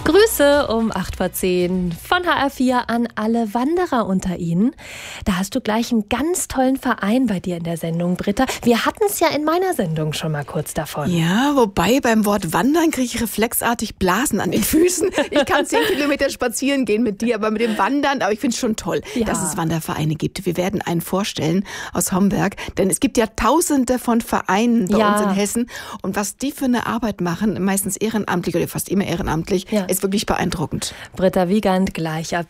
Grüße um 8:10 von HR4 an alle Wanderer unter Ihnen. Da hast du gleich einen ganz tollen Verein bei dir in der Sendung, Britta. Wir hatten es ja in meiner Sendung schon mal kurz davon. Ja, wobei beim Wort Wandern kriege ich reflexartig Blasen an den Füßen. Ich kann 10 Kilometer spazieren gehen mit dir, aber mit dem Wandern, aber ich finde es schon toll, dass es Wandervereine gibt. Wir werden einen vorstellen aus Homberg, denn es gibt ja Tausende von Vereinen bei uns in Hessen. Und was die für eine Arbeit machen, meistens ehrenamtlich oder fast immer ehrenamtlich, ist wirklich beeindruckend. Britta Wiegand gleich ab